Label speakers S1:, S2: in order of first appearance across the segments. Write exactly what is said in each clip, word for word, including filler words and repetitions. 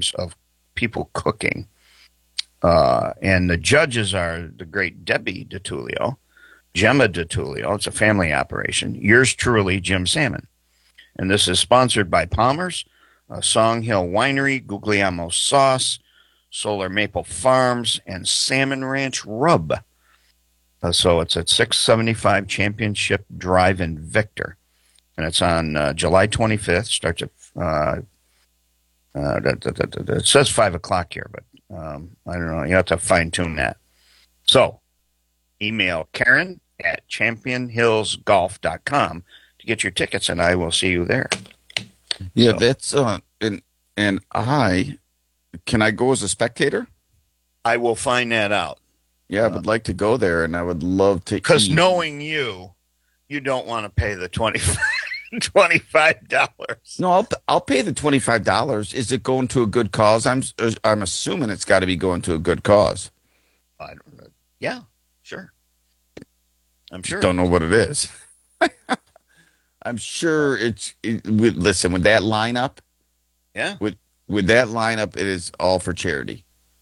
S1: games of people cooking. Uh, and the judges are the great Debbie DeTulio, Gemma DeTulio. It's a family operation. Yours truly, Jim Salmon. And this is sponsored by Palmer's, uh, Song Hill Winery, Guglielmo Sauce, Solar Maple Farms, and Salmon Ranch Rub. Uh, so it's at six seventy-five Championship Drive in Victor. And it's on uh, July twenty-fifth. Starts at, uh, uh, da, da, da, da, it says five o'clock here, but um, I don't know. You have to fine tune that. So email Karen at champion hills golf dot com to get your tickets, and I will see you there.
S2: Yeah,
S1: so,
S2: that's, uh, and, and I, can I go as a spectator?
S1: I will find that out.
S2: Yeah, I would like to go there, and I would love to.
S1: Because knowing you, you don't want to pay the twenty-five dollars.
S2: No, I'll I'll pay the twenty-five dollars. Is it going to a good cause? I'm I'm assuming it's got to be going to a good cause.
S1: I don't know. Yeah, sure. I'm sure.
S2: Don't know what it is. I'm sure it's. It, with, listen, with that lineup,
S1: yeah,
S2: with with that lineup, it is all for charity.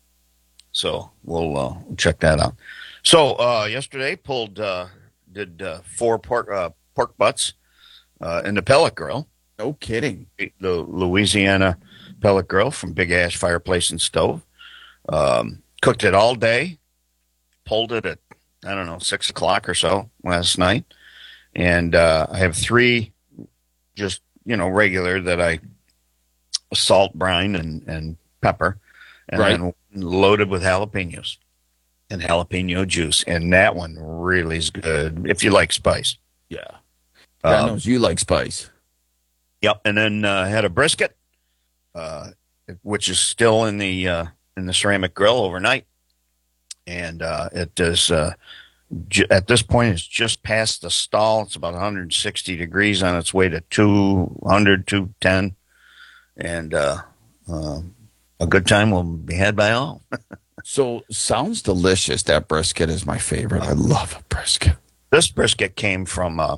S1: So we'll uh, check that out. So uh, yesterday, pulled uh, did uh, four pork uh, pork butts uh, in the pellet grill.
S2: No kidding.
S1: The Louisiana pellet grill from Big Ash Fireplace and Stove. Um, cooked it all day. Pulled it at I don't know six o'clock or so last night, and uh, I have three, just you know regular that I salt, brine, and and pepper, and
S2: right.
S1: then loaded with jalapenos and jalapeno juice, and that one really is good if you like spice.
S2: Yeah, God
S1: um,
S2: knows you like spice.
S1: Yep, and then uh, had a brisket, uh, which is still in the uh, in the ceramic grill overnight, and uh, it is uh, j- at this point it's just past the stall. It's about one hundred sixty degrees on its way to two hundred, two ten, and uh, uh, a good time will be had by all.
S2: So sounds delicious. That brisket is my favorite. I love a brisket.
S1: This brisket came from uh,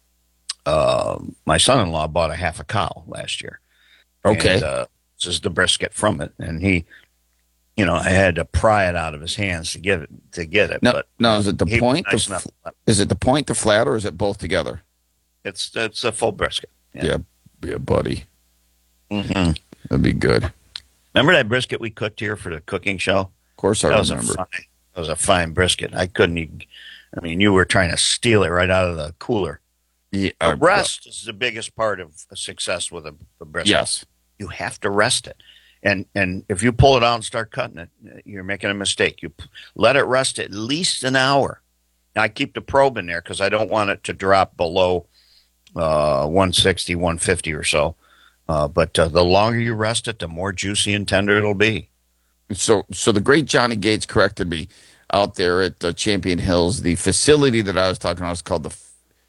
S1: uh, my son-in-law bought a half a cow last year.
S2: Okay.
S1: And, uh, this is the brisket from it, and he, you know, I had to pry it out of his hands to get it to get it.
S2: No,
S1: but
S2: no, is it the point?
S1: Nice
S2: The, is it the point, the flat, or is it both together?
S1: It's it's a full brisket.
S2: Yeah, yeah, yeah buddy.
S1: Mm-hmm.
S2: That'd be good.
S1: Remember that brisket we cooked here for the cooking show?
S2: Of course, I
S1: that
S2: remember.
S1: Was a fine, that was a fine brisket. I couldn't. Even, I mean, you were trying to steal it right out of the cooler.
S2: Yeah,
S1: the rest is the biggest part of success with a, a brisket.
S2: Yes,
S1: you have to rest it, and and if you pull it out and start cutting it, you're making a mistake. You let it rest at least an hour. Now, I keep the probe in there because I don't want it to drop below uh, one sixty, one fifty or so. Uh, but uh, the longer you rest it, the more juicy and tender it'll be.
S2: So, so the great Johnny Gates corrected me out there at uh, Champion Hills. The facility that I was talking about is called the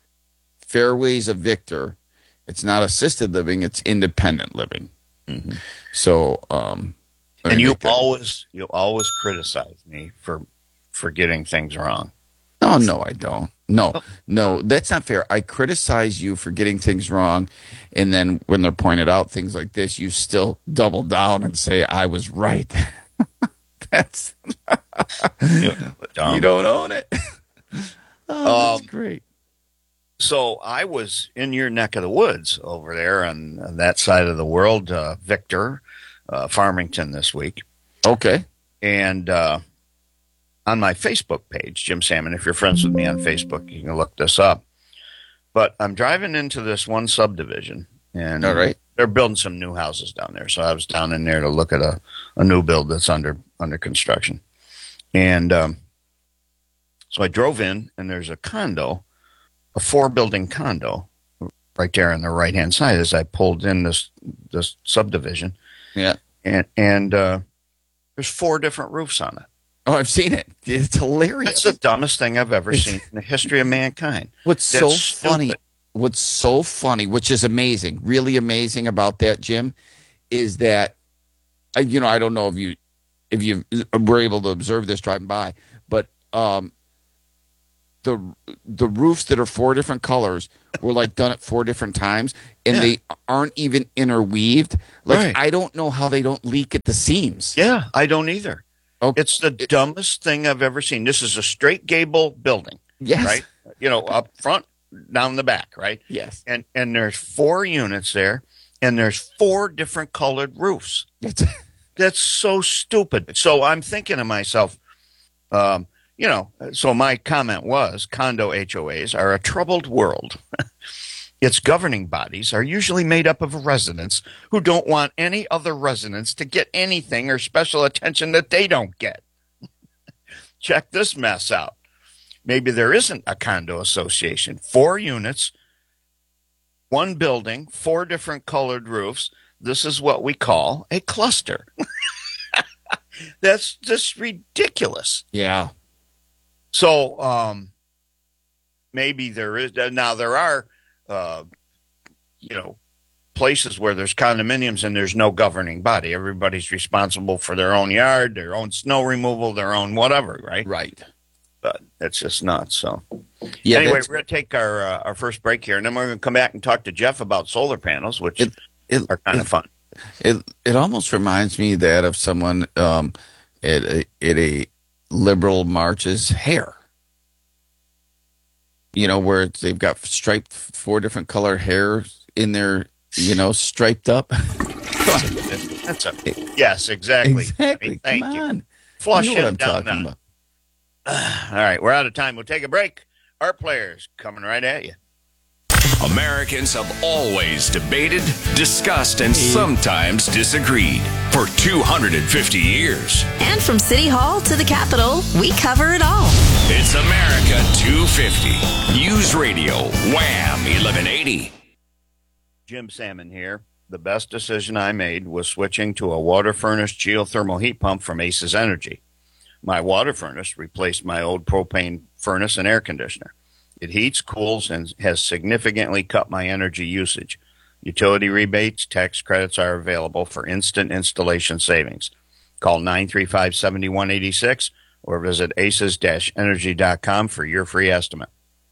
S2: Fairways of Victor. It's not assisted living; it's independent living.
S1: Mm-hmm.
S2: So, um,
S1: and you always you always criticize me for for getting things wrong.
S2: No, no, I don't. No, no, that's not fair. I criticize you for getting things wrong, and then when they're pointed out things like this, you still double down and say I was right. That's you don't own it. Oh, that's um, great.
S1: So I was in your neck of the woods over there on, on that side of the world, uh, Victor, uh, Farmington this week.
S2: Okay.
S1: And uh, on my Facebook page, Jim Salmon, if you're friends with me on Facebook, you can look this up. But I'm driving into this one subdivision, and
S2: all right.
S1: They're building some new houses down there. So I was down in there to look at a, a new build that's under under construction. And um, so I drove in, and there's a condo, a four-building condo right there on the right-hand side as I pulled in this this subdivision.
S2: Yeah.
S1: And, and uh, there's four different roofs on it.
S2: Oh, I've seen it. It's hilarious.
S1: That's the dumbest thing I've ever seen in the history of mankind.
S2: What's
S1: That's
S2: so funny,
S1: stupid.
S2: what's so funny, which is amazing, really amazing about that, Jim, is that, uh, you know, I don't know if you if you were able to observe this driving by, but um, the the roofs that are four different colors were like done at four different times, and
S1: Yeah.
S2: they aren't even interweaved. Like
S1: Right.
S2: I don't know how they don't leak at the seams.
S1: Yeah, I don't either.
S2: Okay.
S1: It's the dumbest thing I've ever seen. This is a straight gable building,
S2: Yes.
S1: right? You know, up front, down the back, right?
S2: Yes.
S1: And and there's four units there, and there's four different colored roofs.
S2: It's,
S1: That's so stupid. So I'm thinking to myself, um, you know, so my comment was condo H O As are a troubled world. Its governing bodies are usually made up of residents who don't want any other residents to get anything or special attention that they don't get. Check this mess out. Maybe there isn't a condo association. Four units, one building, four different colored roofs. This is what we call a cluster. That's just ridiculous.
S2: yeah.
S1: So um, maybe there is now there are uh, you know places where there's condominiums and there's no governing body. Everybody's responsible for their own yard, their own snow removal, their own whatever, right?
S2: Right.
S1: But it's just nuts. So
S2: Yeah.
S1: anyway,
S2: that's-
S1: we're going to take our uh, our first break here, and then we're going to come back and talk to Jeff about solar panels, which
S2: It- it-
S1: are kind
S2: it-
S1: of fun.
S2: It it almost reminds me that of someone um, at a, at a liberal march's hair. You know, where it's, they've got striped four different color hair in their, you know, striped up.
S1: That's a yes, exactly.
S2: Exactly.
S1: Thank
S2: Come
S1: you.
S2: on.
S1: Flush
S2: you know what
S1: him
S2: I'm
S1: down
S2: talking
S1: now.
S2: about.
S1: All right, we're out of time. We'll take a break. Art players coming right at you.
S3: Americans have always debated, discussed, and sometimes disagreed for two hundred fifty years.
S4: And from City Hall to the Capitol, we cover it all.
S3: It's America two fifty. News Radio, Wham eleven eighty.
S1: Jim Salmon here. The best decision I made was switching to a water furnace geothermal heat pump from Aces Energy. My water furnace replaced my old propane furnace and air conditioner. It heats, cools, and has significantly cut my energy usage. Utility rebates, tax credits are available for instant installation savings. Call nine three five, seven one eight six or visit aces energy dot com for your free estimate.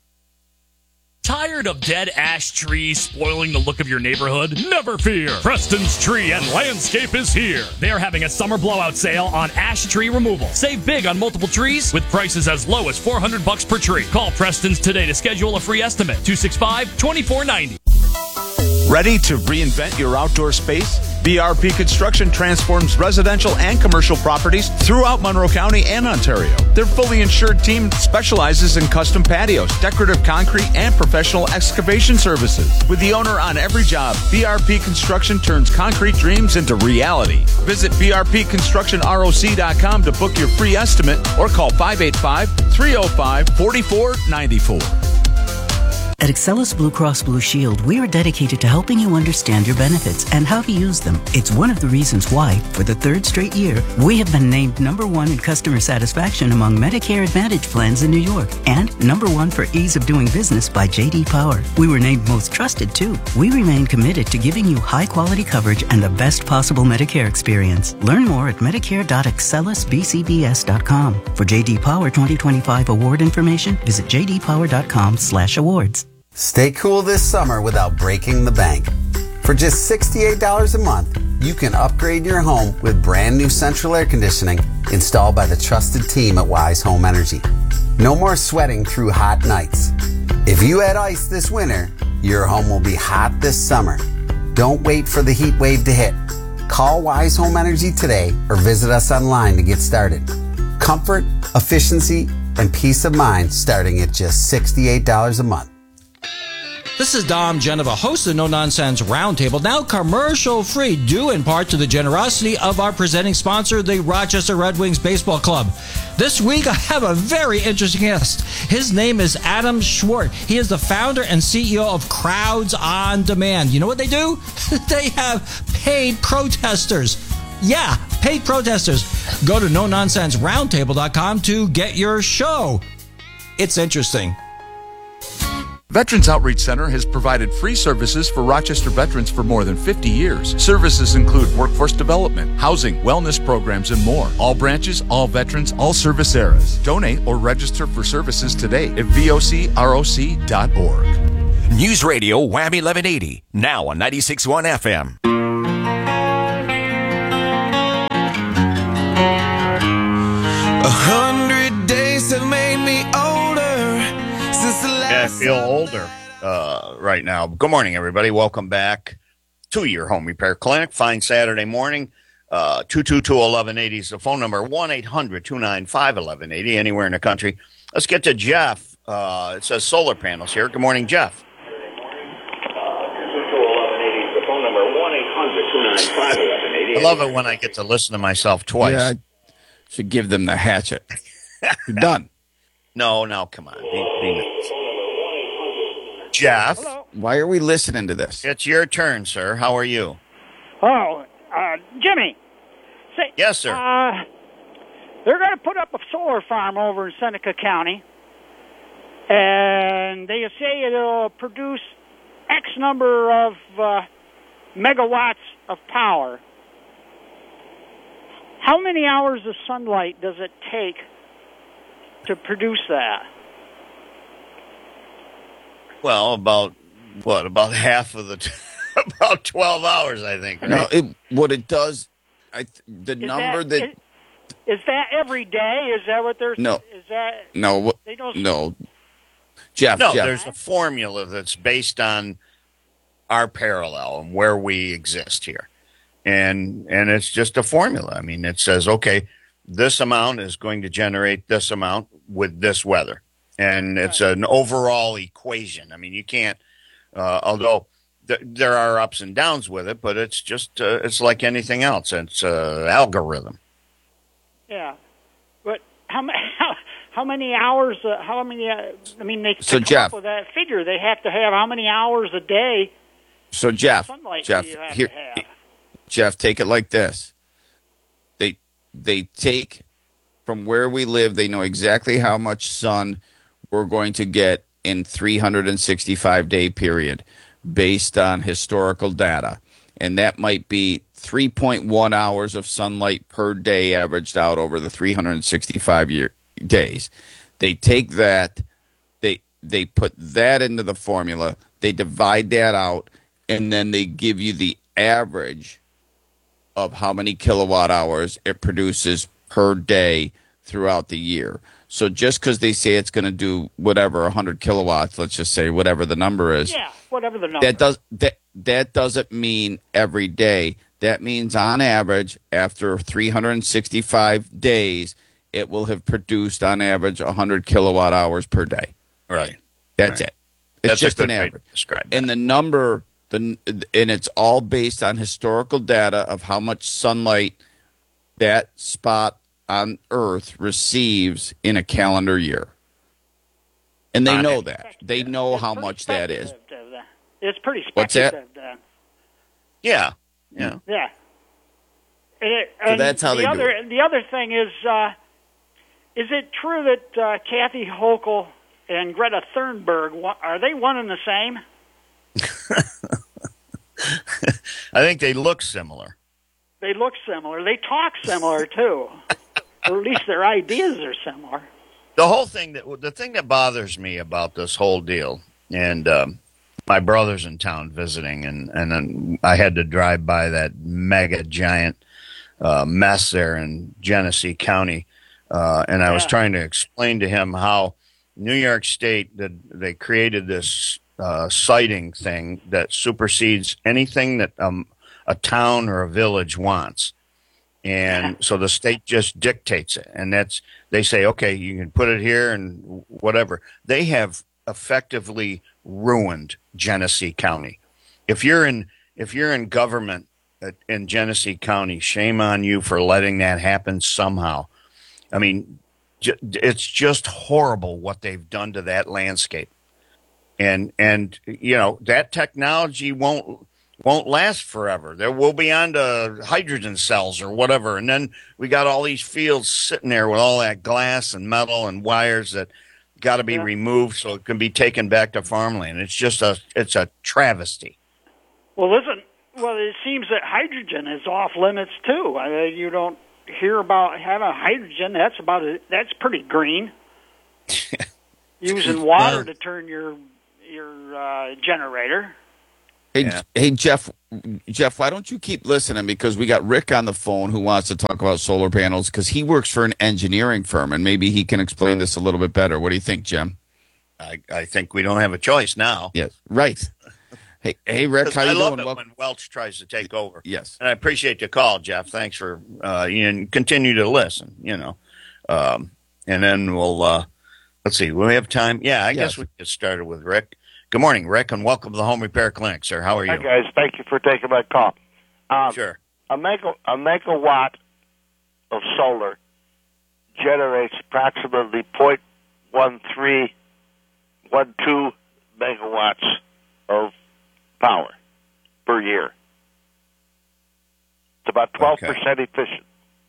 S5: Tired of dead ash trees spoiling the look of your neighborhood? Never fear. Preston's Tree and Landscape is here. They are having a summer blowout sale on ash tree removal. Save big on multiple trees with prices as low as four hundred bucks per tree. Call Preston's today to schedule a free estimate. two six five, two four nine zero.
S6: Ready to reinvent your outdoor space? B R P Construction transforms residential and commercial properties throughout Monroe County and Ontario. Their fully insured team specializes in custom patios, decorative concrete, and professional excavation services. With the owner on every job, B R P Construction turns concrete dreams into reality. Visit B R P construction R O C dot com to book your free estimate or call five eight five, three oh five, four four nine four.
S7: At Excellus Blue Cross Blue Shield, we are dedicated to helping you understand your benefits and how to use them. It's one of the reasons why, for the third straight year, we have been named number one in customer satisfaction among Medicare Advantage plans in New York and number one for ease of doing business by J D Power. We were named most trusted, too. We remain committed to giving you high-quality coverage and the best possible Medicare experience. Learn more at medicare dot excellus b c b s dot com. For J D Power twenty twenty-five award information, visit j d power dot com slash awards.
S8: Stay cool this summer without breaking the bank. For just sixty-eight dollars a month, you can upgrade your home with brand new central air conditioning installed by the trusted team at Wise Home Energy. No more sweating through hot nights. If you had ice this winter, your home will be hot this summer. Don't wait for the heat wave to hit. Call Wise Home Energy today or visit us online to get started. Comfort, efficiency, and peace of mind starting at just sixty-eight dollars a month.
S9: This is Dom Genova, host of No Nonsense Roundtable, now commercial free, due in part to the generosity of our presenting sponsor, the Rochester Red Wings Baseball Club. This week, I have a very interesting guest. His name is Adam Schwartz. He is the founder and C E O of Crowds on Demand. You know what they do? They have paid protesters. Yeah, paid protesters. Go to no nonsense roundtable dot com to get your show. It's interesting.
S6: Veterans Outreach Center has provided free services for Rochester veterans for more than fifty years. Services include workforce development, housing, wellness programs, and more. All branches, all veterans, all service eras. Donate or register for services today at V O C R O C dot org.
S3: News Radio Wham eleven eighty, now on ninety-six point one F M.
S10: A hundred days have made me older since the last.
S1: Yeah, I feel older uh, right now. Good morning, everybody. Welcome back to your home repair clinic. Fine Saturday morning. Uh, two two two, one one eight zero is the phone number. one eight hundred, two nine five, one one eight zero, anywhere in the country. Let's get to Jeff. Uh, it says solar panels here. Good morning, Jeff. I love it when I get to listen to myself twice.
S2: Yeah, I should give them the hatchet. You're done.
S1: No, no, come on. Be, be nice. Jeff,
S11: Hello.
S2: Why are we listening to this?
S1: it's your turn, sir. How are you?
S11: Oh, uh, Jimmy. Say,
S1: Yes, sir.
S11: Uh, they're going to put up a solar farm over in Seneca County, and they say it'll produce X number of uh, megawatts of power. How many hours of sunlight does it take to produce that?
S1: Well, about, what, about half of the, t- about twelve hours, I think. Right?
S2: No, it, what it does, I th- the
S11: Is
S2: number
S11: that,
S2: that,
S11: is, is that every day? Is that what they're?
S2: No.
S11: Is that
S2: no, what,
S11: they don't?
S2: no, Jeff,
S1: No,
S2: Jeff,
S1: there's a formula that's based on our parallel and where we exist here. And and it's just a formula. I mean, it says, okay, this amount is going to generate this amount with this weather. And it's an overall equation. I mean, you can't, uh, although th- there are ups and downs with it, but it's just, uh, it's like anything else. It's an algorithm.
S11: Yeah, but how many? How, how many hours? Uh, how many? Uh, I mean, they to
S2: So,
S11: come
S2: Jeff-
S11: up with that figure. They have to have how many hours a day?
S2: so Jeff,
S11: Sunlight
S2: Jeff,
S11: do you have
S2: here,
S11: to have?
S2: Jeff, take it like this. They they take from where we live, they know exactly how much sun we're going to get in three hundred sixty-five day period based on historical data. And that might be three point one hours of sunlight per day averaged out over the three hundred sixty-five year days. They take that, they they put that into the formula, they divide that out, and then they give you the average of how many kilowatt hours it produces per day throughout the year. So just because they say it's going to do whatever one hundred kilowatts, let's just say whatever the number is,
S11: Yeah, whatever the number.
S2: that does that that doesn't mean every day. That means on average, after three hundred sixty-five days, it will have produced on average one hundred kilowatt hours per day.
S1: Right.
S2: That's
S1: Right.
S2: it. It's
S1: That's
S2: just
S1: a
S2: an
S1: good way to
S2: average.
S1: describe that.
S2: And the number, the and it's all based on historical data of how much sunlight that spot on Earth receives in a calendar year. And they
S1: Uh,
S2: know that. They know
S11: It's
S2: how
S11: pretty
S2: much that is.
S11: speculative, uh, It's pretty
S2: What's that?
S11: speculative. Then.
S1: Yeah. Yeah.
S11: Yeah. And it,
S2: So
S11: and
S2: that's how
S11: the
S2: they do
S11: other,
S2: it.
S11: The other thing is, uh, is it true that uh, Kathy Hochul and Greta Thunberg, wa- are they one and the same?
S1: I think they look similar.
S11: They look similar. They talk similar, too. Or at least their ideas are similar.
S1: The whole thing that the thing that bothers me about this whole deal, and um, my brother's in town visiting, and and then I had to drive by that mega giant uh, mess there in Genesee County, uh, and I was
S11: Yeah.
S1: trying to explain to him how New York State that they created this uh, siting thing that supersedes anything that um, a town or a village wants. And so the state just dictates it. And that's, they say, okay, you can put it here and whatever. They have effectively ruined Genesee County. If you're in, if you're in government at- in Genesee County, shame on you for letting that happen somehow. I mean, ju- it's just horrible what they've done to that landscape. And, and, you know, that technology won't, won't last forever. There will be on to hydrogen cells or whatever. And then we got all these fields sitting there with all that glass and metal and wires that got to be
S11: Yeah.
S1: removed so it can be taken back to farmland. It's just a it's a travesty.
S11: Well, listen. Well, it seems that hydrogen is off limits too. I mean, you don't hear about having hydrogen. That's about it. That's pretty green. Using water to turn your your uh, generator.
S2: Hey,
S1: Yeah.
S2: hey, Jeff, Jeff, why don't you keep listening? Because we got Rick on the phone who wants to talk about solar panels because he works for an engineering firm, and maybe he can explain this a little bit better. What do you think, Jim?
S1: I, I think we don't have a choice now.
S2: Yes, right. Hey, hey, Rick, how
S1: I
S2: you
S1: love
S2: doing?
S1: it
S2: Welcome.
S1: when Welch tries to take over.
S2: Yes.
S1: And I appreciate your call, Jeff. Thanks for uh, you know, continue to listen. You know, um, and then we'll uh, let's see. Will we have time? Yeah, I
S2: Yes.
S1: guess we get started with Rick. Good morning, Rick, and welcome to the Home Repair Clinic, sir. How are you?
S12: Hi, guys. Thank you for taking my call. Um,
S1: Sure.
S12: A, mega, a megawatt of solar generates approximately zero point one three one two megawatts of power per year. It's about twelve percent
S1: Okay.
S12: efficient.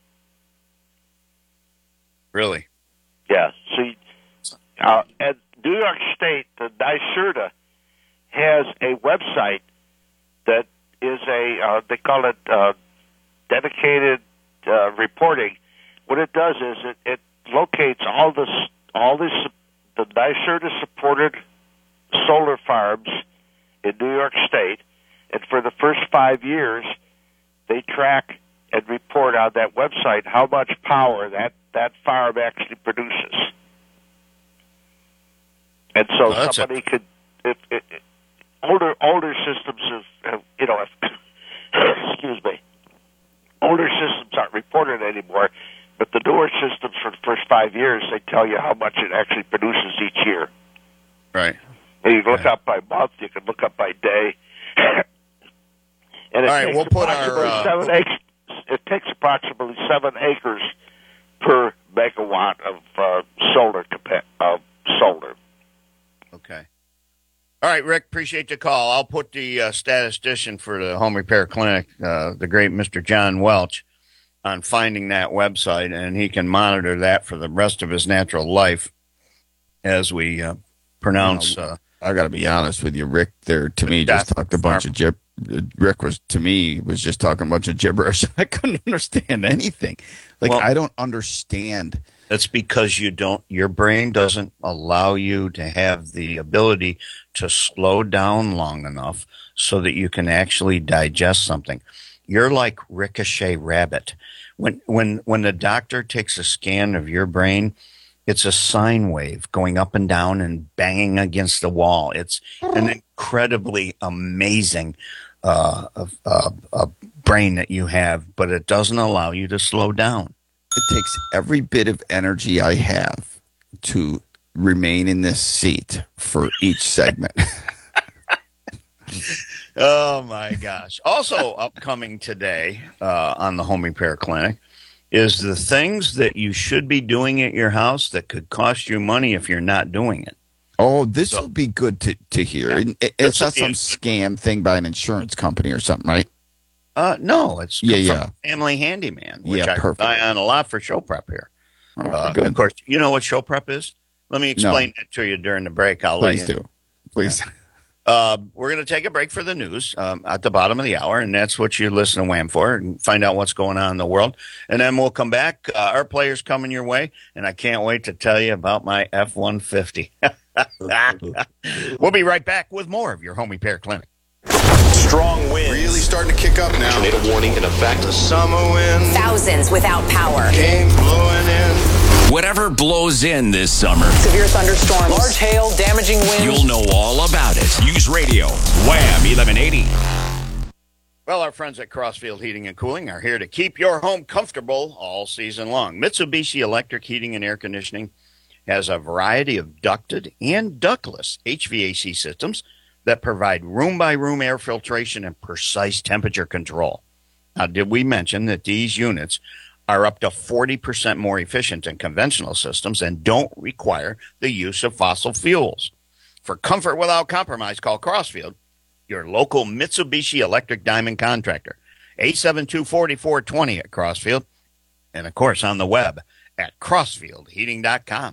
S1: Really?
S12: Yeah. See, uh, at New York State, the NYSERDA has a website that is a, uh, they call it uh, dedicated uh, reporting. What it does is it, it locates all this, all this, the NYSERDA supported solar farms in New York State, and for the first five years, they track and report on that website how much power that, that farm actually produces. And so
S1: Well, that's
S12: somebody could, if, if, if older older systems have, have you know, if, excuse me, older systems aren't reported anymore, but the newer systems for the first five years, they tell you how much it actually produces each year.
S1: Right.
S12: And you can look
S1: Okay.
S12: up by month, you can look up by day. and it
S1: All right,
S12: takes
S1: we'll put our,
S12: approximately
S1: uh,
S12: seven acres. It takes approximately seven acres per megawatt of uh, solar capa- of solar.
S1: Okay. All right, Rick, appreciate the call. I'll put the uh, statistician for the Home Repair Clinic, uh, the great Mister John Welch, on finding that website, and he can monitor that for the rest of his natural life as we uh, pronounce. Uh,
S2: I got to be honest with you, Rick. There to me just
S1: Death
S2: talked a bunch of gib. Rick was to me was just talking a bunch of gibberish. I couldn't understand anything. Like
S1: Well-
S2: I don't understand.
S1: That's because you don't, your brain doesn't allow you to have the ability to slow down long enough so that you can actually digest something. You're like Ricochet Rabbit. When, when, when the doctor takes a scan of your brain, it's a sine wave going up and down and banging against the wall. It's an incredibly amazing uh, uh, uh, brain that you have, but it doesn't allow you to slow down.
S2: It takes every bit of energy I have to remain in this seat for each segment.
S1: Oh my gosh. Also upcoming today uh, on the Home Repair Clinic is the things that you should be doing at your house that could cost you money if you're not doing it.
S2: Oh, this will be good to, to hear.
S1: Yeah.
S2: It- It's not
S1: This-
S2: some scam thing by an insurance company or something, right?
S1: Uh, no, it's
S2: Yeah,
S1: from
S2: yeah.
S1: Family Handyman, which
S2: Yeah,
S1: I
S2: perfect.
S1: rely on a lot for show prep here.
S2: Oh,
S1: Uh,
S2: good.
S1: of course, you know what show prep is? Let me explain it to you during the break. I'll
S2: Please
S1: let you.
S2: do. Please.
S1: Uh, we're going to take a break for the news um, at the bottom of the hour, and that's what you listen to Wham for, and find out what's going on in the world. And then we'll come back. Uh, our players coming your way, and I can't wait to tell you about my F one fifty. We'll be right back with more of your Home Repair Clinic.
S13: Strong winds. Really starting to kick up now. Tornado warning in effect. The summer wind
S14: Thousands without power.
S13: came blowing in.
S3: Whatever blows in this summer,
S14: Severe thunderstorms. Large hail, damaging winds.
S3: you'll know all about it. Use radio. Wham eleven eighty.
S1: Well, our friends at Crossfield Heating and Cooling are here to keep your home comfortable all season long. Mitsubishi Electric Heating and Air Conditioning has a variety of ducted and ductless H V A C systems that provide room-by-room air filtration and precise temperature control. Now, did we mention that these units are up to forty percent more efficient than conventional systems and don't require the use of fossil fuels? For comfort without compromise, call Crossfield, your local Mitsubishi Electric Diamond contractor. eight seven two, four four two zero at Crossfield. And, of course, on the web at crossfield heating dot com.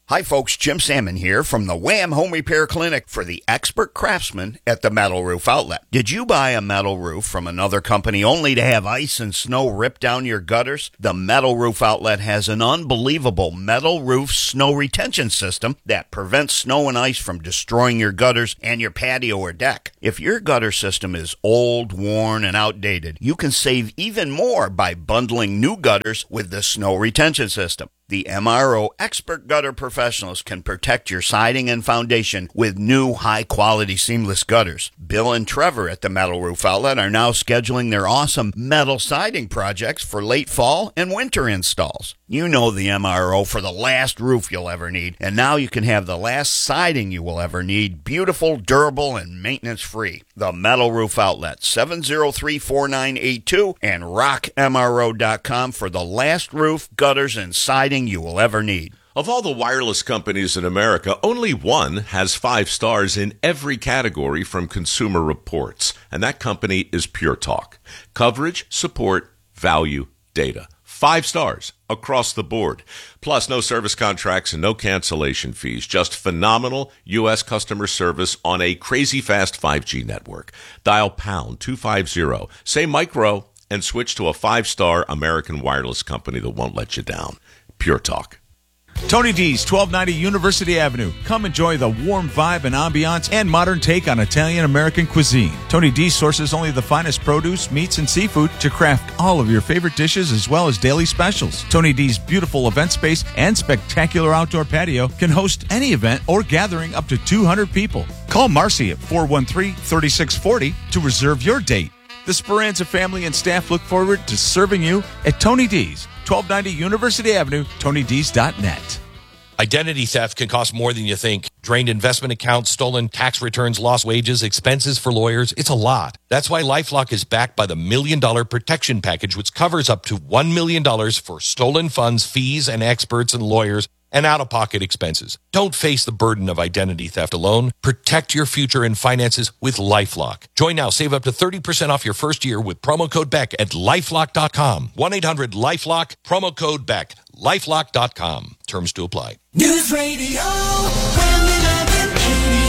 S1: Hi folks, Jim Salmon here from the Wham Home Repair Clinic for the expert craftsman at the Metal Roof Outlet. Did you buy a metal roof from another company only to have ice and snow rip down your gutters? The Metal Roof Outlet has an unbelievable metal roof snow retention system that prevents snow and ice from destroying your gutters and your patio or deck. If your gutter system is old, worn, and outdated, you can save even more by bundling new gutters with the snow retention system. The M R O expert gutter professionals can protect your siding and foundation with new high-quality seamless gutters. Bill and Trevor at the Metal Roof Outlet are now scheduling their awesome metal siding projects for late fall and winter installs. You know the M R O for the last roof you'll ever need, and now you can have the last siding you will ever need, beautiful, durable, and maintenance-free. The Metal Roof Outlet, seven oh three, four nine eight two, and rock M R O dot com for the last roof, gutters, and siding you will ever need.
S15: Of all the wireless companies in America, only one has five stars in every category from Consumer Reports, and that company is Pure Talk. Coverage, support, value, data. Five stars across the board. Plus, no service contracts and no cancellation fees. Just phenomenal U S customer service on a crazy fast five G network. Dial pound two fifty, say micro, and switch to a five-star American wireless company that won't let you down. Pure Talk.
S6: Tony D's, twelve ninety University Avenue. Come enjoy the warm vibe and ambiance and modern take on Italian-American cuisine. Tony D's sources only the finest produce, meats, and seafood to craft all of your favorite dishes as well as daily specials. Tony D's beautiful event space and spectacular outdoor patio can host any event or gathering up to two hundred people. Call Marcy at four one three, three six four zero to reserve your date. The Speranza family and staff look forward to serving you at Tony D's, twelve ninety University Avenue, tony d's dot net.
S16: Identity theft can cost more than you think. Drained investment accounts, stolen tax returns, lost wages, expenses for lawyers. It's a lot. That's why LifeLock is backed by the Million Dollar Protection Package, which covers up to one million dollars for stolen funds, fees, and experts and lawyers, and out-of-pocket expenses. Don't face the burden of identity theft alone. Protect your future and finances with LifeLock. Join now. Save up to thirty percent off your first year with promo code Beck at lifelock dot com. one eight hundred lifelock, promo code Beck. lifelock dot com. Terms to apply.
S10: News Radio Wham eleven eighty.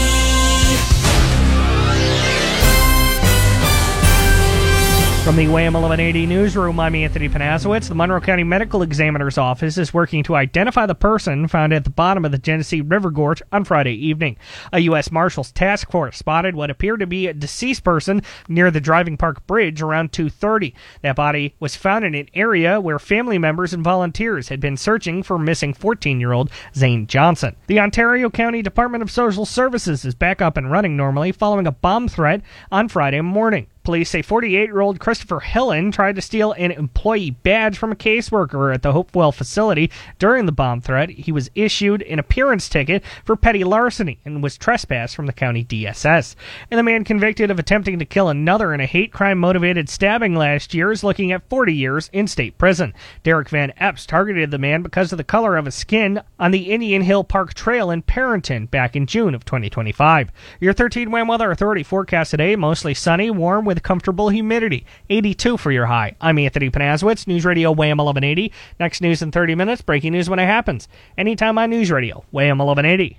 S17: From the Wham eleven eighty newsroom, I'm Anthony Panasowitz. The Monroe County Medical Examiner's Office is working to identify the person found at the bottom of the Genesee River Gorge on Friday evening. A U S Marshals task force spotted what appeared to be a deceased person near the Driving Park Bridge around two thirty. That body was found in an area where family members and volunteers had been searching for missing fourteen-year-old Zane Johnson. The Ontario County Department of Social Services is back up and running normally following a bomb threat on Friday morning. Police say forty-eight-year-old Christopher Hillen tried to steal an employee badge from a caseworker at the Hopewell facility. During the bomb threat, he was issued an appearance ticket for petty larceny and was trespassed from the county D S S. And the man convicted of attempting to kill another in a hate crime-motivated stabbing last year is looking at forty years in state prison. Derek Van Epps targeted the man because of the color of his skin on the Indian Hill Park Trail in Parrington back in June of twenty twenty-five. Your thirteen Wham Weather Authority forecast today, mostly sunny, warm with comfortable humidity. eighty-two for your high. I'm Anthony Panasowitz, News Radio Wham eleven eighty. Next news in thirty minutes, breaking news when it happens. Anytime on News Radio, Wham eleven eighty.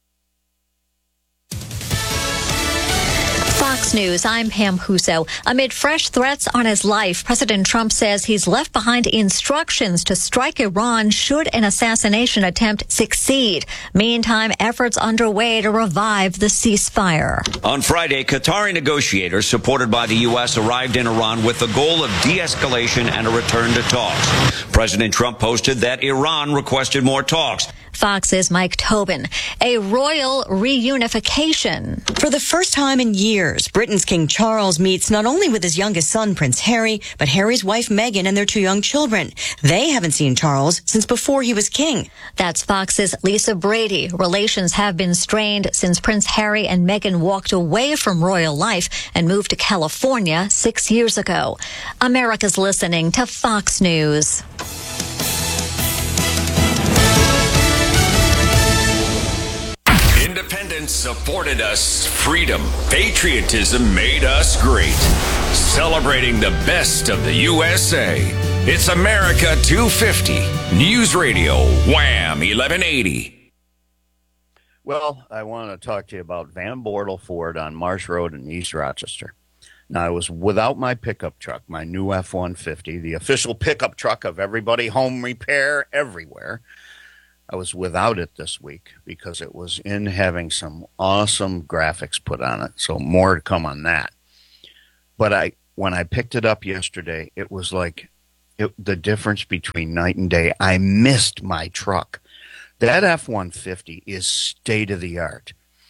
S18: Fox News, I'm Pam Huso. Amid fresh threats on his life, President Trump says he's left behind instructions to strike Iran should an assassination attempt succeed. Meantime, efforts underway to revive the ceasefire.
S19: On Friday, Qatari negotiators supported by the U S arrived in Iran with the goal of de-escalation and a return to talks. President Trump posted that Iran requested more talks.
S18: Fox's Mike Tobin. A royal reunification.
S20: For the first time in years, Britain's King Charles meets not only with his youngest son, Prince Harry, but Harry's wife, Meghan, and their two young children. They haven't seen Charles since before he was king.
S18: That's Fox's Lisa Brady. Relations have been strained since Prince Harry and Meghan walked away from royal life and moved to California six years ago. America's listening to Fox News.
S3: Independence supported us. Freedom, patriotism made us great. Celebrating the best of the U S A. It's America two fifty. News Radio Wham eleven eighty.
S1: Well, I want to talk to you about Van Bortle Ford on Marsh Road in East Rochester. Now, I was without my pickup truck, my new F one fifty, the official pickup truck of everybody, home repair everywhere. I was without it this week because it was in having some awesome graphics put on it. So more to come on that. But I, when I picked it up yesterday, it was like it, the difference between night and day. I missed my truck. That F one fifty is state of the art.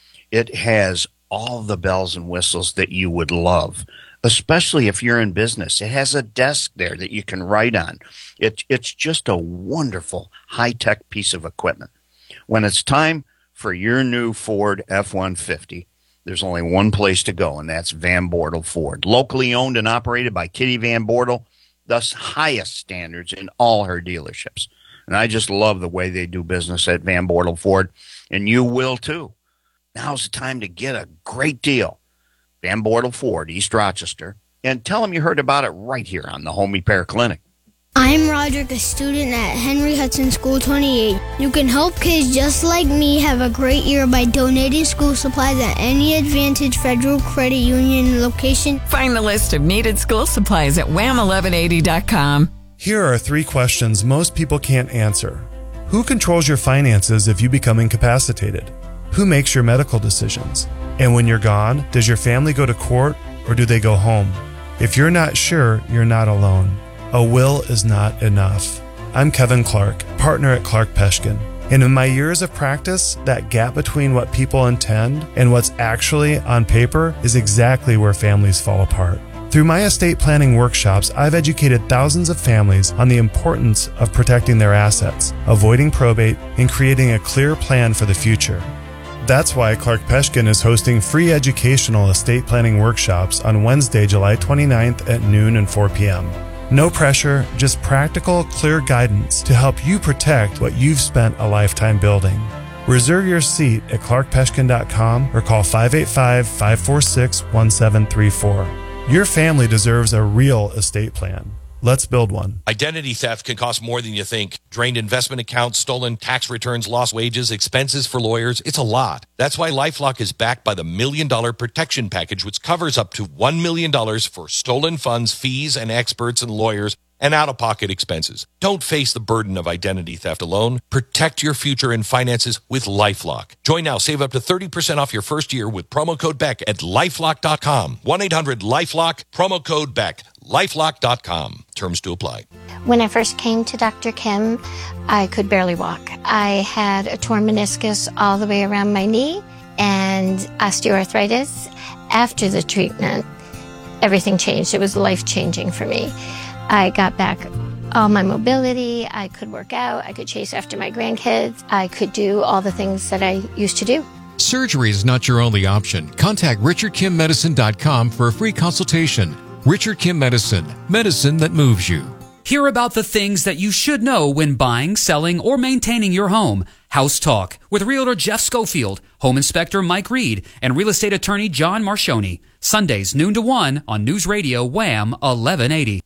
S1: It has all the bells and whistles that you would love, especially if you're in business. It has a desk there that you can write on. It, it's just a wonderful high-tech piece of equipment. When it's time for your new Ford F one fifty, there's only one place to go, and that's Van Bortle Ford. Locally owned and operated by Kitty Van Bortle, thus highest standards in all her dealerships. And I just love the way they do business at Van Bortle Ford, and you will too. Now's the time to get a great deal. Van Bortle Ford, East Rochester, and tell them you heard about it right here on the Home Repair Clinic.
S21: I'm Roderick, a student at Henry Hudson School twenty-eight. You can help kids just like me have a great year by donating school supplies at any Advantage Federal Credit Union location.
S22: Find the list of needed school supplies at wham eleven eighty dot com.
S23: Here are three questions most people can't answer. Who controls your finances if you become incapacitated? Who makes your medical decisions? And when you're gone, does your family go to court or do they go home? If you're not sure, you're not alone. A will is not enough. I'm Kevin Clark, partner at Clark Peshkin. And in my years of practice, that gap between what people intend and what's actually on paper is exactly where families fall apart. Through my estate planning workshops, I've educated thousands of families on the importance of protecting their assets, avoiding probate, and creating a clear plan for the future. That's why Clark Peshkin is hosting free educational estate planning workshops on Wednesday, July twenty-ninth at noon and four p.m. No pressure, just practical, clear guidance to help you protect what you've spent a lifetime building. Reserve your seat at clark peshkin dot com or call five eight five, five four six, one seven three four. Your family deserves a real estate plan. Let's build one.
S16: Identity theft can cost more than you think. Drained investment accounts, stolen tax returns, lost wages, expenses for lawyers. It's a lot. That's why LifeLock is backed by the Million Dollar Protection Package, which covers up to one million dollars for stolen funds, fees, and experts and lawyers, and out-of-pocket expenses. Don't face the burden of identity theft alone. Protect your future and finances with LifeLock. Join now. Save up to thirty percent off your first year with promo code Beck at lifelock dot com. one eight hundred lifelock, promo code Beck. lifelock dot com. Terms to apply.
S24: When I first came to Doctor Kim, I could barely walk. I had a torn meniscus all the way around my knee and osteoarthritis. After the treatment, everything changed. It was life-changing for me. I got back all my mobility. I could work out. I could chase after my grandkids. I could do all the things that I used to do.
S25: Surgery is not your only option. Contact richard kim medicine dot com for a free consultation. Richard Kim Medicine, medicine that moves you.
S26: Hear about the things that you should know when buying, selling, or maintaining your home. House Talk with Realtor Jeff Schofield, Home Inspector Mike Reed, and Real Estate Attorney John Marcioni. Sundays, noon to one on News Radio Wham eleven eighty.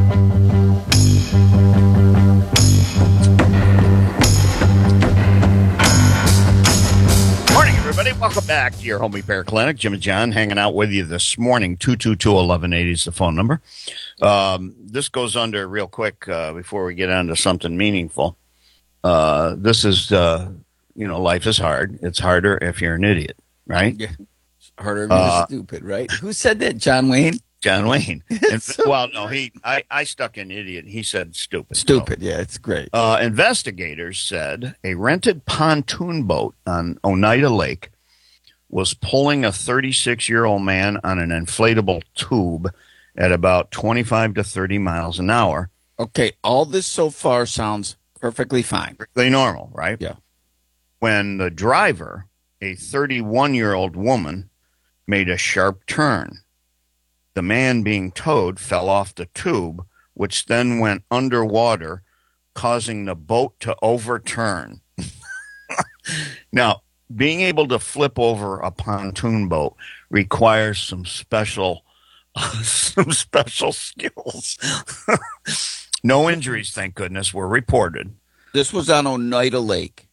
S1: Morning, everybody. Welcome back to your Home Repair Clinic. Jim and John hanging out with you this morning. two two two, eleven eighty is the phone number. Um, this goes under real quick uh, before we get on to something meaningful. Uh, this is, uh, you know, life is hard. It's harder if you're an idiot, right?
S2: Yeah. It's harder if
S1: Uh,
S2: you're stupid, right? Who said that? John Wayne?
S1: John Wayne. And,
S2: So
S1: well, no, he. I, I stuck in idiot. He said stupid.
S2: Stupid, yeah, it's great.
S1: Uh, investigators said a rented pontoon boat on Oneida Lake was pulling a thirty-six-year-old man on an inflatable tube at about twenty-five to thirty miles an hour.
S2: Okay, all this so far sounds perfectly fine.
S1: Perfectly normal, right?
S2: Yeah.
S1: When the driver, a thirty-one-year-old woman, made a sharp turn. The man being towed fell off the tube, which then went underwater, causing the boat to overturn. Now, being able to flip over a pontoon boat requires some special, some special skills. No injuries, thank goodness, were reported.
S2: This was on Oneida Lake.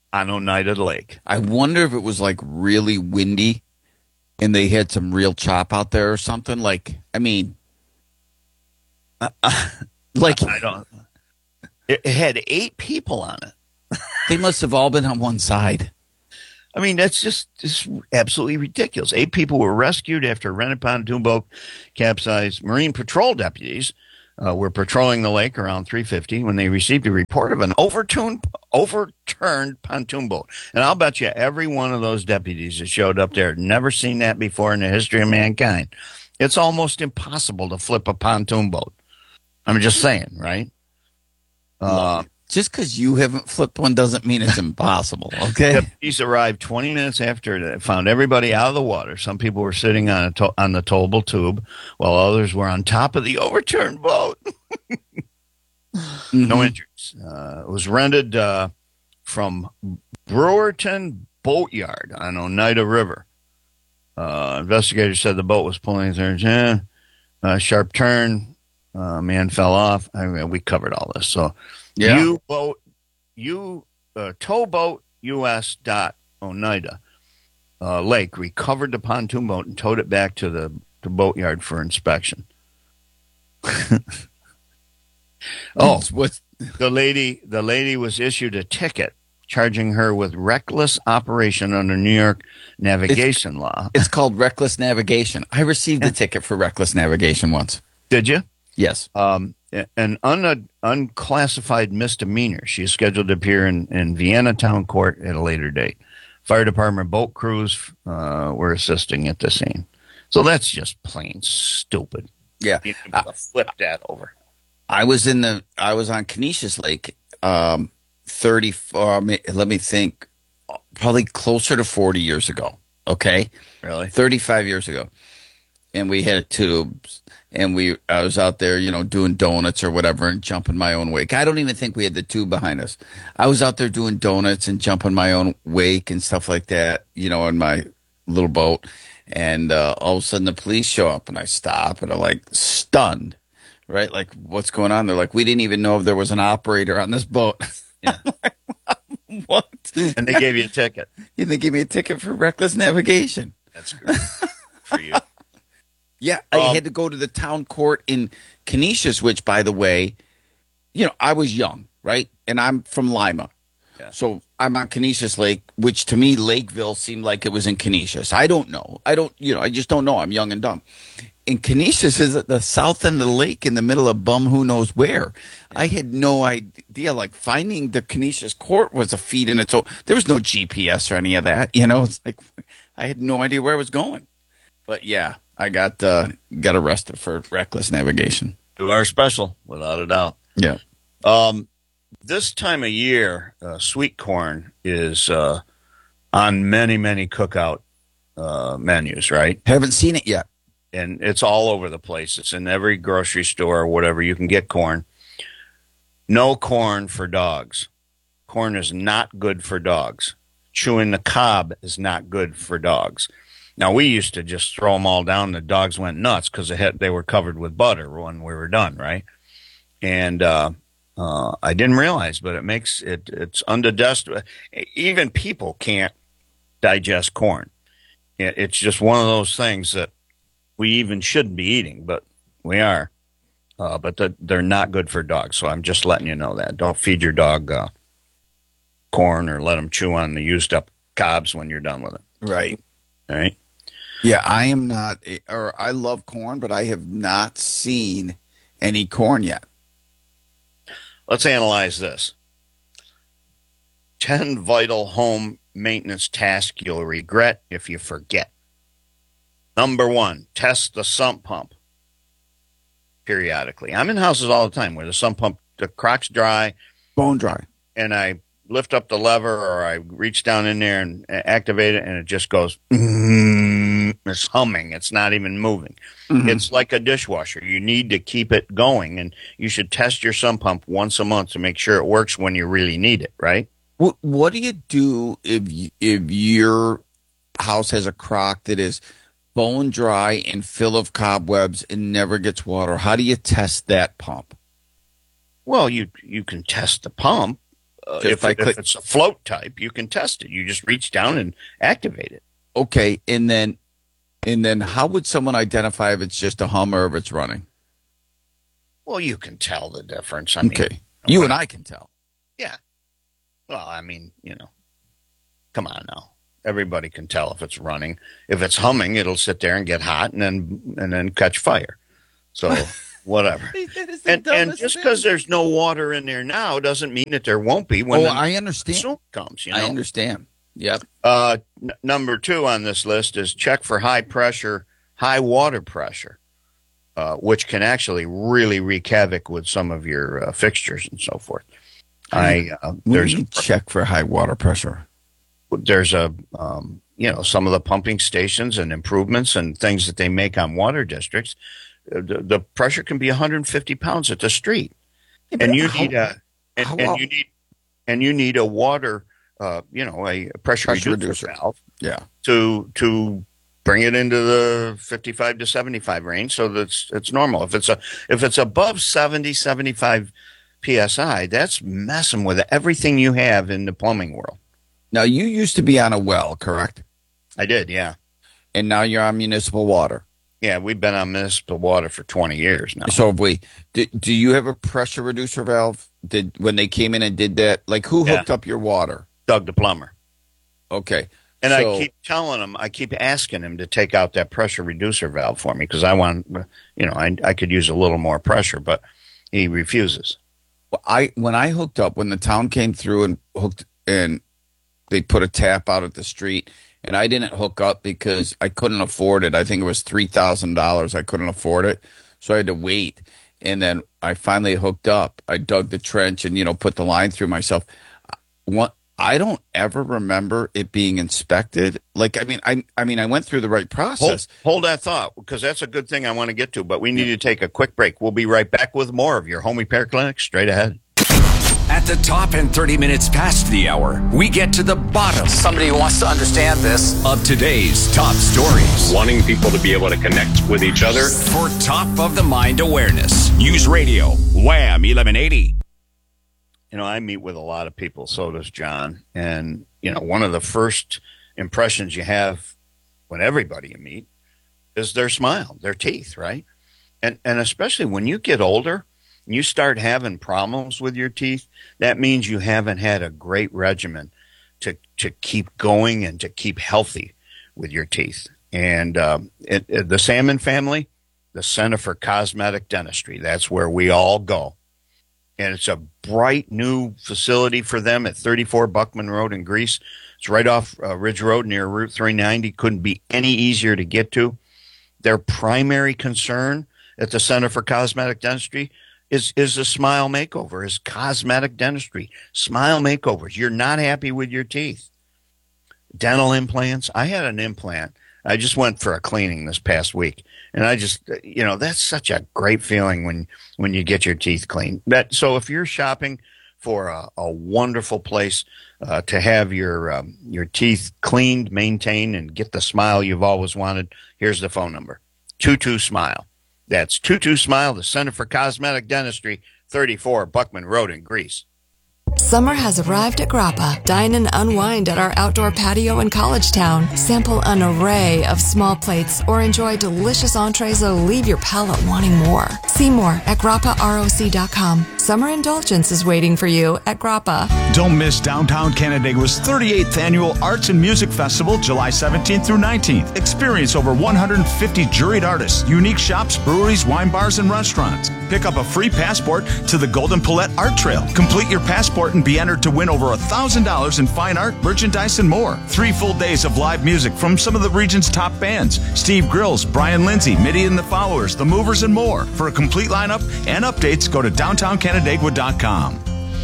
S1: on Oneida Lake.
S2: I wonder if it was like really windy and they had some real chop out there or something. Like, I mean,
S1: uh, uh, like I don't. It had eight people on it.
S2: They must have all been on one side.
S1: I mean, that's just, just absolutely ridiculous. Eight people were rescued after a rented pontoon boat capsized. Marine Patrol deputies uh, were patrolling the lake around three fifty when they received a report of an overturned, overturned pontoon boat. And I'll bet you every one of those deputies that showed up there had never seen that before in the history of mankind. It's almost impossible to flip a pontoon boat. I'm just saying, right? Uh,
S2: Just because you haven't flipped one doesn't mean it's impossible, okay?
S1: Deputies arrived twenty minutes after they found everybody out of the water. Some people were sitting on a to- on the towable tube, while others were on top of the overturned boat.
S2: Mm-hmm.
S1: No injuries. Uh, it was rented uh, from Brewerton Boatyard on Oneida River. Uh, investigators said the boat was pulling through a uh, sharp turn. Uh, man fell off. I mean, we covered all this. So,
S2: yeah.
S1: U boat, U uh, towboat U S dot Oneida uh, Lake recovered the pontoon boat and towed it back to the, the boatyard for inspection. Oh,
S2: what?
S1: The lady, the lady was issued a ticket charging her with reckless operation under New York navigation
S2: it's,
S1: law.
S2: It's called reckless navigation. I received a ticket for reckless navigation once.
S1: Did you?
S2: Yes.
S1: Um, an un- unclassified misdemeanor. She is scheduled to appear in, in Vienna Town Court at a later date. Fire department boat crews uh, were assisting at the scene. So that's just plain stupid.
S2: Yeah.
S1: You need to flip that over.
S2: I was in the, I was on Canisius Lake, um, thirty, uh, let me think, probably closer to forty years ago. Okay.
S1: Really?
S2: thirty-five years ago. And we had tubes. And we, I was out there, you know, doing donuts or whatever and jumping my own wake. I don't even think we had the tube behind us. I was out there doing donuts and jumping my own wake and stuff like that, you know, in my little boat. And uh, all of a sudden the police show up and I stop and I'm like stunned, right? Like, what's going on? They're like, we didn't even know if there was an operator on this boat.
S1: Yeah.
S2: What?
S1: And they gave you a ticket.
S2: And they gave me a ticket for reckless navigation.
S1: That's good for you.
S2: Yeah, I um, had to go to the town court in Canisius, which, by the way, you know, I was young, right? And I'm from Lima. Yeah. So I'm on Canisius Lake, which to me, Lakeville seemed like it was in Canisius. I don't know. I don't, you know, I just don't know. I'm young and dumb. And Canisius is at the south end of the lake in the middle of bum who knows where. I had no idea. Like, finding the Canisius court was a feat in its own. There was no G P S or any of that. You know, it's like I had no idea where I was going. But, yeah. I got uh, got arrested for reckless navigation.
S1: You are special, without a doubt.
S2: Yeah.
S1: Um, this time of year, uh, sweet corn is uh, on many, many cookout uh, menus, right?
S2: Haven't seen it yet.
S1: And it's all over the place. It's in every grocery store or whatever. You can get corn. No corn for dogs. Corn is not good for dogs. Chewing the cob is not good for dogs. Now, we used to just throw them all down. The dogs went nuts because they, had, they were covered with butter when we were done, right? And uh, uh, I didn't realize, but it makes it, it's undigestible. Even people can't digest corn. It, it's just one of those things that we even shouldn't be eating, but we are. Uh, but the, they're not good for dogs, so I'm just letting you know that. Don't feed your dog uh, corn or let them chew on the used up cobs when you're done with it.
S2: Right.
S1: All right.
S2: Yeah, I am not, or I love corn, but I have not seen any corn yet.
S1: Let's analyze this. ten vital home maintenance tasks you'll regret if you forget. Number one, test the sump pump periodically. I'm in houses all the time where the sump pump, the croc's dry.
S2: Bone dry.
S1: And I lift up the lever or I reach down in there and activate it and it just goes, mm, it's humming. It's not even moving. Mm-hmm. It's like a dishwasher. You need to keep it going, and you should test your sump pump once a month to make sure it works when you really need it, right?
S2: What, what do you do if, if your house has a crock that is bone dry and full of cobwebs and never gets water? How do you test that pump?
S1: Well, you, you can test the pump. Uh,
S2: Just
S1: if,
S2: by
S1: if
S2: click-
S1: it's a float type, you can test it. You just reach down and activate it.
S2: Okay, and then and then how would someone identify if it's just a hum or if it's running?
S1: Well, you can tell the difference. I
S2: Okay.
S1: mean,
S2: You and I can tell.
S1: Yeah. Well, I mean, you know, come on now. Everybody can tell if it's running. If it's humming, it'll sit there and get hot and then and then catch fire. So whatever. And, and just because there's no water in there now doesn't mean that there won't be when
S2: Oh,
S1: the
S2: I understand.
S1: soon comes. You know?
S2: I understand. Yep.
S1: Uh, n- number two on this list is check for high pressure, high water pressure, uh, which can actually really wreak havoc with some of your uh, fixtures and so forth. I uh, there's
S2: a check for high water pressure.
S1: There's a um, you know, some of the pumping stations and improvements and things that they make on water districts. Uh, the, the pressure can be one hundred fifty pounds at the street,
S2: Yeah,
S1: and you
S2: how-
S1: need a and,
S2: how-
S1: and you need and you need a water. Uh, you know, a pressure,
S2: Pressure
S1: reducer,
S2: reducer.
S1: valve
S2: Yeah.
S1: to to bring it into the fifty-five to seventy-five range, so that's it's normal. If it's a if it's above seventy, seventy-five P S I, that's messing with everything you have in the plumbing world.
S2: Now, you used to be on a well, correct?
S1: I did, yeah.
S2: And now you're on municipal water.
S1: Yeah, we've been on municipal water for twenty years now.
S2: So have we. Do, do you have a pressure reducer valve? Did when they came in and did that? Like, who hooked
S1: Yeah.
S2: up your water?
S1: Doug the plumber.
S2: Okay.
S1: And
S2: so,
S1: I keep telling him, I keep asking him to take out that pressure reducer valve for me because I want, you know, I, I could use a little more pressure, but he refuses.
S2: Well, I when I hooked up, when the town came through and hooked, and they put a tap out at the street, and I didn't hook up because I couldn't afford it. I think it was three thousand dollars. I couldn't afford it, so I had to wait. And then I finally hooked up. I dug the trench and, you know, put the line through myself. What I don't ever remember it being inspected. Like, I mean, I I mean, I went through the right process.
S1: Hold, hold that thought, because that's a good thing I want to get to, but we need to take a quick break. We'll be right back with more of your home repair clinic straight ahead.
S3: At the top and thirty minutes past the hour, we get to the bottom.
S14: Somebody who wants to understand this.
S3: Of today's top stories.
S4: Wanting people to be able to connect with each other.
S3: For top of the mind awareness. News Radio, Wham eleven eighty.
S1: You know, I meet with a lot of people, so does John. And, you know, one of the first impressions you have when everybody you meet is their smile, their teeth, right? And and especially when you get older and you start having problems with your teeth, that means you haven't had a great regimen to, to keep going and to keep healthy with your teeth. And um, it, it, the Salmon family, the Center for Cosmetic Dentistry, that's where we all go. And it's a bright new facility for them at thirty-four Buckman Road in Greece. It's right off uh, Ridge Road near Route three ninety. Couldn't be any easier to get to. Their primary concern at the Center for Cosmetic Dentistry is, is a smile makeover, is cosmetic dentistry. Smile makeovers. You're not happy with your teeth. Dental implants. I had an implant. I just went for a cleaning this past week. And I just, you know, that's such a great feeling when, when you get your teeth cleaned. That, so if you're shopping for a, a wonderful place uh, to have your, um, your teeth cleaned, maintained, and get the smile you've always wanted, here's the phone number. two two smile. That's two two smile, the Center for Cosmetic Dentistry, thirty-four Buckman Road in Greece.
S5: Summer has arrived at Grappa. Dine and unwind at our outdoor patio in College Town. Sample an array of small plates or enjoy delicious entrees that'll leave your palate wanting more. See more at grappa roc dot com. Summer indulgence is waiting for you at Grappa.
S6: Don't miss Downtown Canandaigua's thirty-eighth Annual Arts and Music Festival, July seventeenth through nineteenth. Experience over one hundred fifty juried artists, unique shops, breweries, wine bars, and restaurants. Pick up a free passport to the Golden Palette Art Trail. Complete your passport and be entered to win over one thousand dollars in fine art, merchandise, and more. Three full days of live music from some of the region's top bands. Steve Grills, Brian Lindsay, Mitty and the Followers, The Movers, and more. For a complete lineup and updates, go to downtown canandaigua dot com.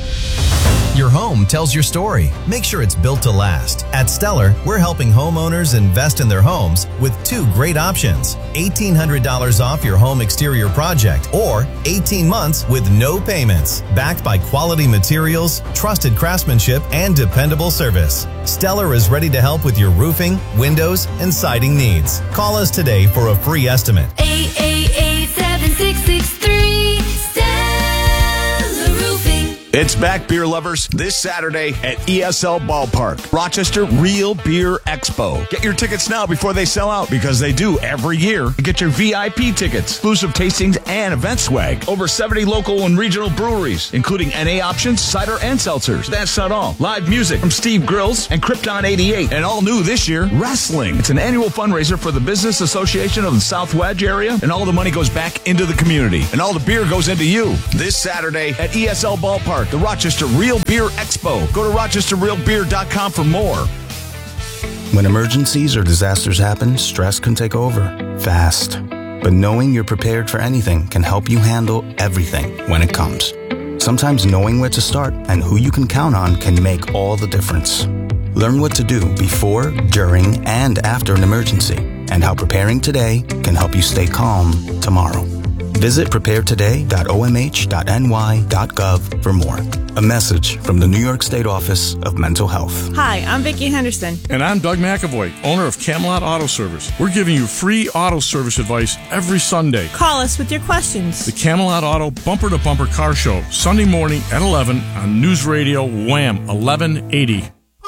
S7: Your home tells your story. Make sure it's built to last. At Stellar, we're helping homeowners invest in their homes with two great options. eighteen hundred dollars off your home exterior project or eighteen months with no payments. Backed by quality materials, trusted craftsmanship, and dependable service. Stellar is ready to help with your roofing, windows, and siding needs. Call us today for a free estimate.
S8: eight eight eight, seven six six three, Stellar Roofing.
S6: It's back, beer lovers, this Saturday at E S L Ballpark. Rochester Real Beer Expo. Get your tickets now before they sell out, because they do every year. Get your V I P tickets, exclusive tastings, and event swag. Over seventy local and regional breweries, including N A options, cider, and seltzers. That's not all. Live music from Steve Grills and Krypton eighty-eight. And all new this year, wrestling. It's an annual fundraiser for the Business Association of the South Wedge area, and all the money goes back into the community. And all the beer goes into you. This Saturday at E S L Ballpark, the Rochester Real Beer Expo. Go to rochester real beer dot com for more.
S8: When emergencies or disasters happen, stress can take over fast. But knowing you're prepared for anything can help you handle everything when it comes. Sometimes knowing where to start and who you can count on can make all the difference. Learn what to do before, during, and after an emergency, and how preparing today can help you stay calm tomorrow. Visit prepare today dot o m h dot n y dot gov for more. A message from the New York State Office of Mental Health.
S9: Hi, I'm Vicki Henderson.
S11: And I'm Doug McAvoy, owner of Camelot Auto Service. We're giving you free auto service advice every Sunday.
S9: Call us with your questions.
S11: The Camelot Auto Bumper to Bumper Car Show, Sunday morning at eleven on News Radio Wham eleven eighty.